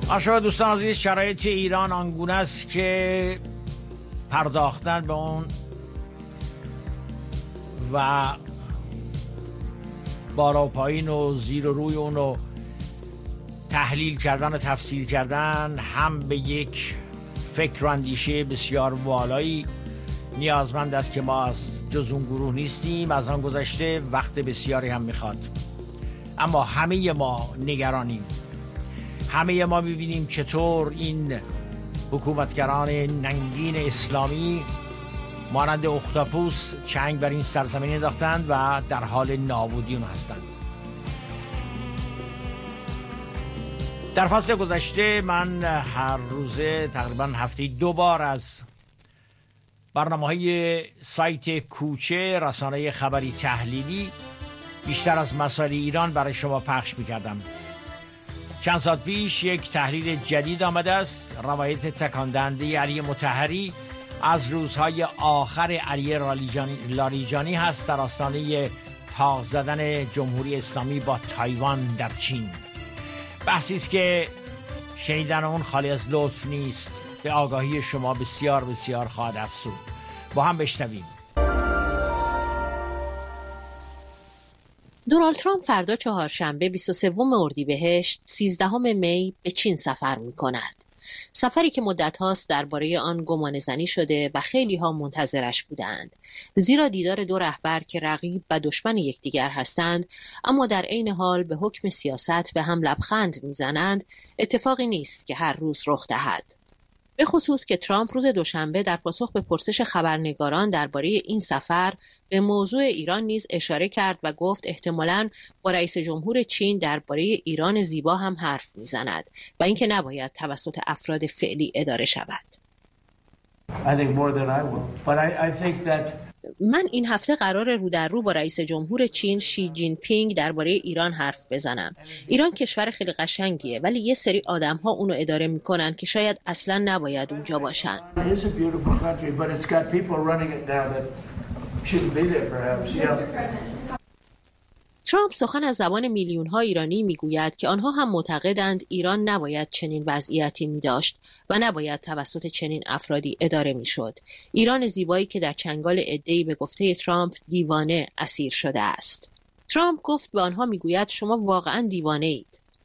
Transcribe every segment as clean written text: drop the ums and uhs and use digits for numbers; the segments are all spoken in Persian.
شما دوستان عزیز، شرایط ایران آنگونه است که پرداختن به اون و بالا و پایین و زیر و روی اون رو تحلیل کردن و تفسیر کردن هم به یک فکر و اندیشه بسیار والایی نیازمند است که ما از جز اون گروه نیستیم. از آن گذشته وقت بسیاری هم میخواد، اما همه ما نگرانیم. همه ما میبینیم چطور این حکومتگران ننگین اسلامی مانند اختاپوس چنگ بر این سرزمین انداختند و در حال نابودی اون هستند. در فصل گذشته من هر روزه تقریبا هفته 2 بار از برنامه‌های سایت کوچه، رسانه خبری تحلیلی، بیشتر از مسائل ایران برای شما پخش می‌کردم. چند ساعت پیش یک تحلیل جدید آمده است. روایت تکاندهنده علی مطهری از روزهای آخر علی لاریجانی هست در آستانه تاق زدن جمهوری اسلامی با تایوان در چین. بحثی است که شنیدن اون خالی از لطف نیست، به آگاهی شما بسیار بسیار خواهد افزود. با هم بشنویم. دونالد ترامپ فردا چهارشنبه 23 اردیبهشت 13 می به چین سفر می‌کند. سفری که مدت هاست درباره آن گمانه‌زنی شده و خیلی ها منتظرش بودند، زیرا دیدار دو رهبر که رقیب و دشمن یکدیگر هستند اما در عین حال به حکم سیاست به هم لبخند میزنند، اتفاقی نیست که هر روز رخ دهد. به خصوص که ترامپ روز دوشنبه در پاسخ به پرسش خبرنگاران درباره این سفر به موضوع ایران نیز اشاره کرد و گفت احتمالاً با رئیس جمهور چین درباره ایران زیبا هم حرف میزند و اینکه نباید توسط افراد فعلی اداره شود. من این هفته قرار رو در رو با رئیس جمهور چین شی جین پینگ درباره ایران حرف بزنم. ایران کشور خیلی قشنگیه، ولی یه سری آدم‌ها اونو اداره میکنن که شاید اصلا نباید اونجا باشن. ترامپ سخن از زبان میلیون‌ها ایرانی میگوید که آنها هم معتقدند ایران نباید چنین وضعیتی می‌داشت و نباید توسط چنین افرادی اداره می‌شد. ایران زیبایی که در چنگال عده‌ای به گفته ترامپ دیوانه اسیر شده است. ترامپ گفت به آنها میگوید شما واقعاً دیوانه‌اید.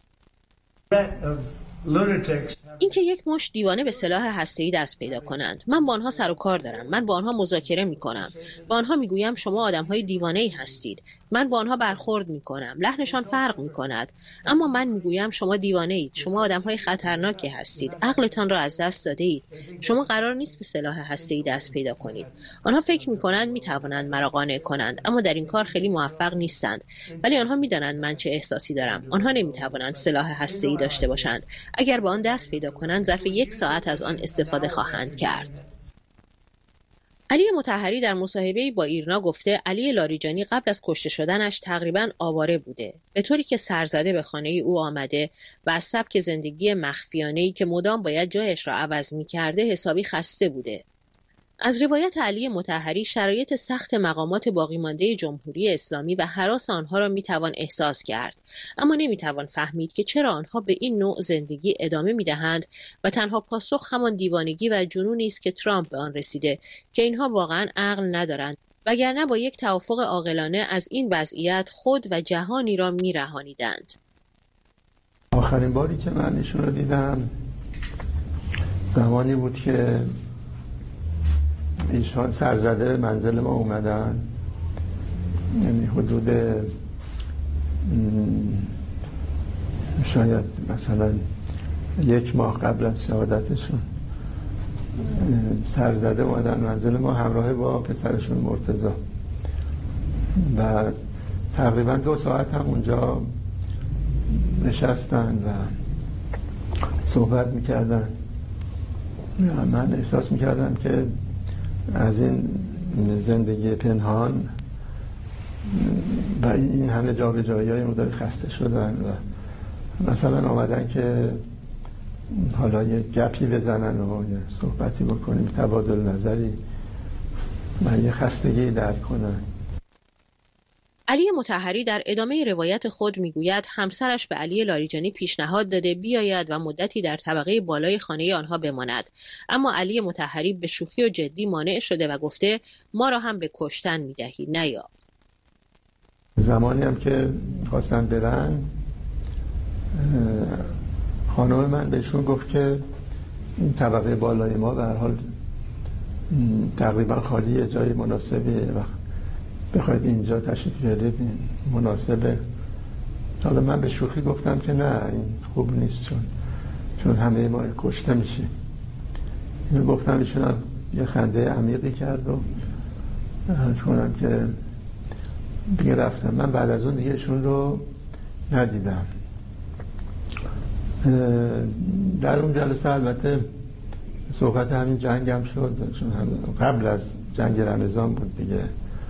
اینکه یک مشت دیوانه به سلاح هسته‌ای دست پیدا کنند، من با آنها سر و کار دارم. من با آنها مذاکره می‌کنم. با آنها میگویم شما آدم‌های دیوانه‌ای هستید. من با آنها برخورد می‌کنم. لحنشان فرق می‌کند، اما من میگویم شما دیوانه‌اید. شما آدم‌های خطرناکی هستید. عقلتان را از دست داده‌اید. شما قرار نیست به سلاح هسته‌ای دست پیدا کنید. آنها فکر می‌کنند می‌توانند مرا قانع کنند، اما در این کار خیلی موفق نیستند. ولی آنها می‌دانند من چه احساسی دارم. آنها نمی‌توانند سلاح هسته‌ای داشته باشند. اگر با آن دست پیدا کنند ظرف 1 ساعت از آن استفاده خواهند کرد. علی مطهری در مصاحبه‌ای با ایرنا گفته علی لاریجانی قبل از کشته شدنش تقریباً آواره بوده، به طوری که سرزده به خانه او آمده و از سبک زندگی مخفیانه‌ای که مدام باید جایش را عوض می‌کرده حسابی خسته بوده. از روایت علی مطهری شرایط سخت مقامات باقیمانده جمهوری اسلامی و هراس آنها را میتوان احساس کرد، اما نمیتوان فهمید که چرا آنها به این نوع زندگی ادامه میدهند و تنها پاسخ همان دیوانگی و جنونی است که ترامپ به آن رسیده که اینها واقعا عقل ندارند، وگرنه با یک توافق عاقلانه از این وضعیت خود و جهانی را میرهانیدند. آخرین باری که من ایشون رو دیدم زمانی بود که ایشان سرزده به منزل ما اومدن، یعنی حدود شاید مثلا 1 ماه قبل از شهادتشون سرزده اومدن منزل ما همراه با پسرشون مرتضی و تقریبا 2 ساعت هم اونجا نشستن و صحبت میکردن. من احساس میکردم که از این زندگی پنهان و این همه جابجایی‌های مداری خسته شدن و مثلا آمدن که حالا یه گپی بزنن و یه صحبتی بکنیم، تبادل نظری و یه خستگی درک کنن. علی مطهری در ادامه روایت خود میگوید همسرش به علی لاریجانی پیشنهاد داده بیاید و مدتی در طبقه بالای خانه آنها بماند، اما علی مطهری به شوخی و جدی مانع شده و گفته ما را هم به کشتن میدهی نیا. زمانی هم که خواستن برن، خانم من بهشون گفت که این طبقه بالای ما به هر حال تقریبا خالیه، جای مناسبیه و بخواید اینجا تشریف بیارید مناسبه. حالا من به شوخی گفتم که نه این خوب نیست چون همه ما کشته میشیم. اینو گفتم، ایشون یه خنده عمیقی کرد و عرض کنم که دیگه رفتم. من بعد از اون دیگه ایشون رو ندیدم. در اون جلسه البته صحبت همین جنگ هم شد، چون قبل از جنگ رمضان بود دیگه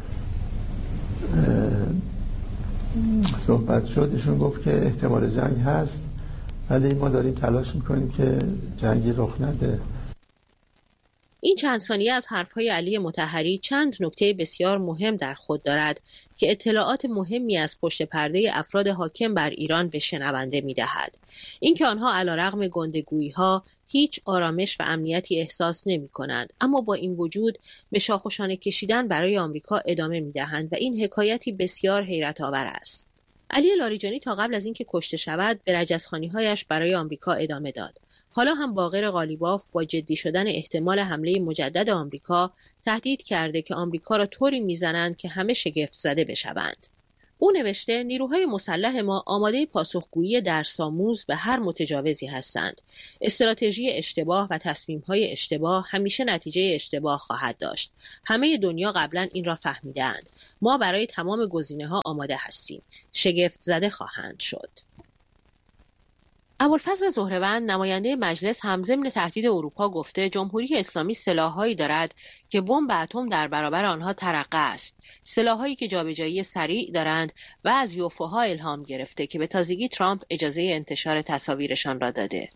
صحبت شد. ایشون گفت که احتمال جنگ هست ولی ما داریم تلاش میکنیم که جنگی رخ نده. این چند ثانیه از حرفهای علی مطهری چند نکته بسیار مهم در خود دارد که اطلاعات مهمی از پشت پرده افراد حاکم بر ایران به شنونده می‌دهد. اینکه آنها علیرغم گندگویی‌ها هیچ آرامش و امنیتی احساس نمی‌کنند، اما با این وجود به شاخ و شانه کشیدن برای آمریکا ادامه می‌دهند و این حکایتی بسیار حیرت آور است. علی لاریجانی تا قبل از اینکه کشته شود به رجزخوانی‌هایش برای آمریکا ادامه داد. حالا هم باقر قالیباف با جدی شدن احتمال حمله مجدد آمریکا تهدید کرده که آمریکا را طوری میزنند که همه شگفت زده بشوند. او نوشته نیروهای مسلح ما آماده پاسخگویی درس‌آموز به هر متجاوزی هستند. استراتژی اشتباه و تصمیم‌های اشتباه همیشه نتیجه اشتباه خواهد داشت. همه دنیا قبلا این را فهمیدند. ما برای تمام گزینه‌ها آماده هستیم. شگفت زده خواهند شد. ابوالفضل زهره‌وند نماینده مجلس هم ضمن تهدید اروپا گفته جمهوری اسلامی سلاح‌هایی دارد که بمب اتم در برابر آنها ترقه است، سلاح‌هایی که جابجایی سریع دارند و از یوفوها الهام گرفته که به تازگی ترامپ اجازه انتشار تصاویرشان را داده.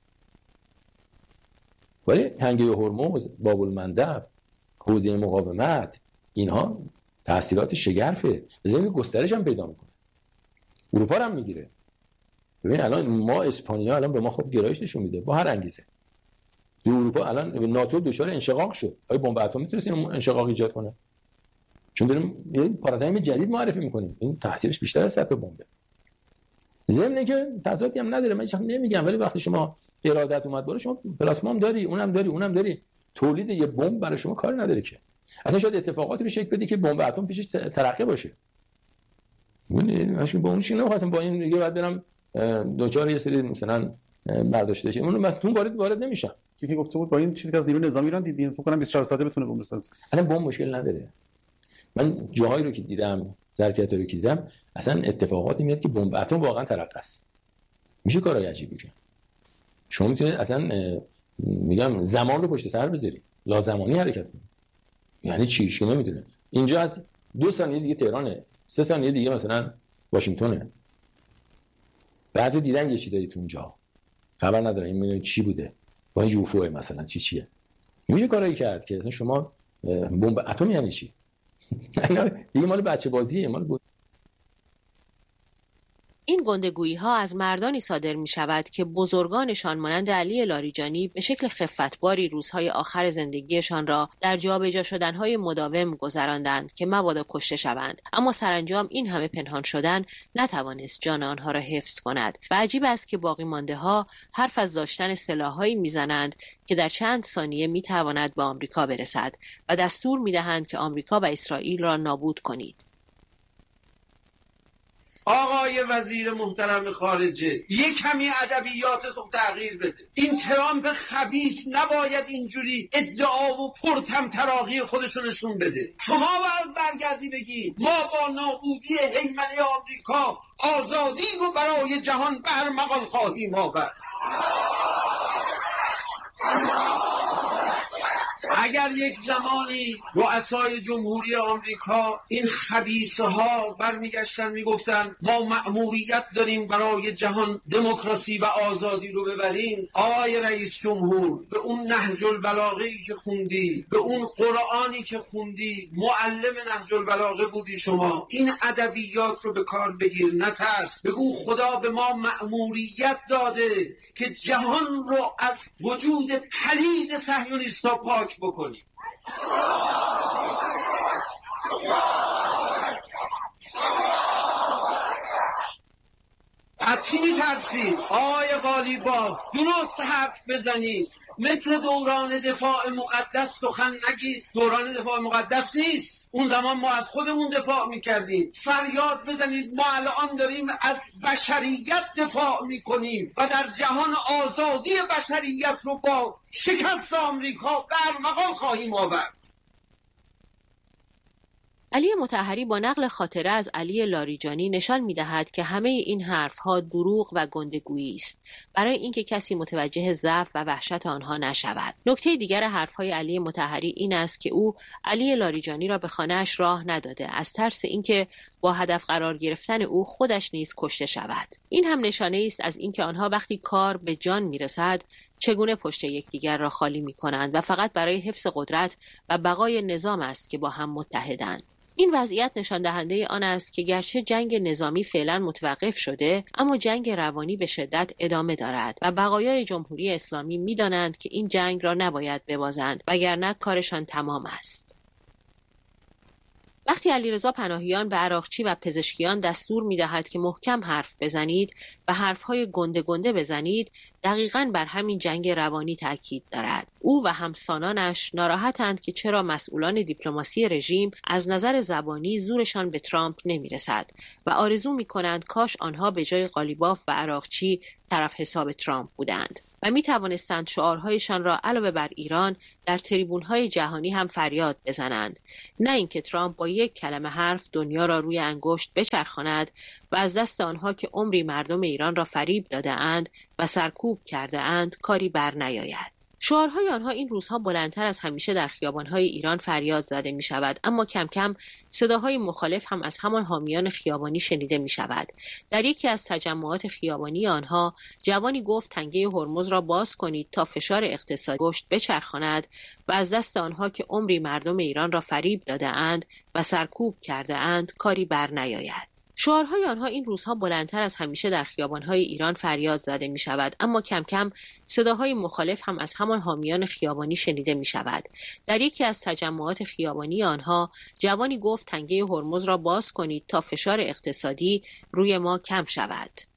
ولی تنگه هرمز، باب المندب، حوزه مقاومت، اینها تأثیرات شگرفه، بزنید گسترش هم پیدا میکنه، اروپا هم میگیره. ببین الان ما اسپانیا الان به ما خب گرایش نشون میده با هر انگیزه. تو اروپا الان ناتو دچار انشقاق شد. آیا بمب اتم میتونه این انشقاق ایجاد کنه؟ چون داریم یه پارادایم جدید معرفی میکنیم. این تاثیرش بیشتر از سطح بمب. ضمن که تضادی هم نداره، من هیچ وقت نمیگم، ولی وقتی شما ارادت اومد بالا، شما پلاسما هم داری، اونم داری. تولید یه بمب برای شما کار نداره که. اصلا شاید اتفاقاتی رو شکل بده که بمب اتم پیشش ترقه باشه. من با اون چیزی نمیخواستم، با این دیگه بعد برم دوچار یه سری مثلا برداشته بشه. اون متون وارد نمیشن. که گفته بود با این چیزی که از نیروی نظامی ایران دیدین فکر کنم 24 ساعته بتونه بمب بسازه. اصلا بمب مشکل نداره. من جاهایی رو که دیدم، ظرفیت‌ها رو که دیدم، اصلا اتفاقاتی میاد که بمب اتم واقعا ترقه است. میشه کارهای عجیبی کرد. شما میتونید اصلا میگم زمان رو پشت سر بذاری، لازمانی حرکت کنی. یعنی چی که نمیدونه. اینجا از 2 ثانیه دیگه تهرانه، 3 ثانیه دیگه مثلا واشنگتنه. بعضی دیدن یه چیزایی تو اونجا خبر نداره این چی بوده، با این یوفو مثلا چیه. میشه کارایی کرد که مثلا شما بمب اتم یعنی چی؟ دیگه مال بچه بازیه، مال این گندگویی‌ها از مردانی صادر می‌شود که بزرگانشان مانند علی لاریجانی به شکل خفتباری روزهای آخر زندگیشان را در جابجا شدن‌های مداوم گذراندند که مبادا کشته شوند، اما سرانجام این همه پنهان شدن نتوانست جان آنها را حفظ کند و عجیب است که باقی مانده‌ها حرف از داشتن سلاح‌هایی می‌زنند که در چند ثانیه می‌تواند به آمریکا برسد و دستور می‌دهند که آمریکا و اسرائیل را نابود کنید. آقای وزیر محترم خارجه، یک کمی ادبیاتتون تغییر بده. این ترامپ خبیث نباید اینجوری ادعا و پرطمطراقی خودشو نشون بده. شما باید برگردی بگی ما با نابودی هیمنه آمریکا آزادی رو برای جهان برمغان خواهیم آورد. اگر یک زمانی رؤسای جمهوری آمریکا این خبیثه ها برمیگشتن میگفتن ما مأموریت داریم برای جهان دموکراسی و آزادی رو ببریم، آقای رئیس جمهور به اون نهج البلاغه‌ای که خوندی، به اون قرآنی که خوندی، معلم نهج البلاغه بودی شما، این ادبیات رو به کار بگیر، نترس، بگو خدا به ما مأموریت داده که جهان رو از وجود پلید صهیونیستا پاک بکنیم. از چی میترسید؟ آقای قالیباف درست حرف بزنید، مثل دوران دفاع مقدس سخن نگید. دوران دفاع مقدس نیست، اون زمان ما از خودمون دفاع میکردیم. فریاد بزنید ما الان داریم از بشریت دفاع میکنیم و در جهان آزادی بشریت رو با شکست آمریکا به ارمغان خواهیم آورد. علی مطهری با نقل خاطره از علی لاریجانی نشان می‌دهد که همه این حرف‌ها دروغ و گندگویی است برای اینکه کسی متوجه ضعف و وحشت آنها نشود. نکته دیگر حرف‌های علی مطهری این است که او علی لاریجانی را به خانه‌اش راه نداده از ترس اینکه با هدف قرار گرفتن او خودش نیز کشته شود. این هم نشانه است از اینکه آنها وقتی کار به جان می‌رسد چگونه پشت یکدیگر را خالی می‌کنند و فقط برای حفظ قدرت و بقای نظام است که با هم متحدند. این وضعیت نشان دهنده آن است که گرچه جنگ نظامی فعلا متوقف شده، اما جنگ روانی به شدت ادامه دارد و بقایای جمهوری اسلامی می‌دانند که این جنگ را نباید ببازند وگرنه کارشان تمام است. وقتی علیرضا پناهیان به عراقچی و پزشکیان دستور می‌دهد که محکم حرف بزنید و حرف‌های گنده گنده بزنید، دقیقاً بر همین جنگ روانی تاکید دارد. او و همسانانش ناراحتند که چرا مسئولان دیپلماسی رژیم از نظر زبانی زورشان به ترامپ نمی‌رسد و آرزو می‌کنند کاش آنها به جای قالیباف و عراقچی طرف حساب ترامپ بودند و می توانستند شعارهایشان را علاوه بر ایران در تریبون‌های جهانی هم فریاد بزنند، نه اینکه ترامپ با یک کلمه حرف دنیا را روی انگشت بچرخاند و از دست آنها که عمری مردم ایران را فریب داده اند و سرکوب کرده اند کاری بر نیاید. شعارهای آنها این روزها بلندتر از همیشه در خیابان‌های ایران فریاد زده می شود، اما کم کم صداهای مخالف هم از همان حامیان خیابانی شنیده می شود. در یکی از تجمعات خیابانی آنها جوانی گفت تنگه هرمز را باز کنید تا فشار اقتصادی گشت بچرخاند و از دست آنها که عمری مردم ایران را فریب داده اند و سرکوب کرده اند کاری بر نیاید. شعارهای آنها این روزها بلندتر از همیشه در خیابان‌های ایران فریاد زده می شود، اما کم کم صداهای مخالف هم از همان حامیان خیابانی شنیده می شود. در یکی از تجمعات خیابانی آنها جوانی گفت تنگه هرمز را باز کنید تا فشار اقتصادی روی ما کم شود.